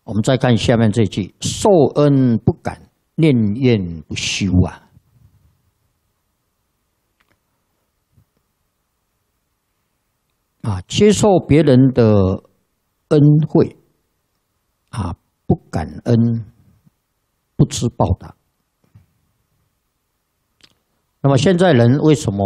我们再看下面这句：受恩不感，念怨不休啊！接受别人的恩惠不感恩，不知报答。那么现在人为什么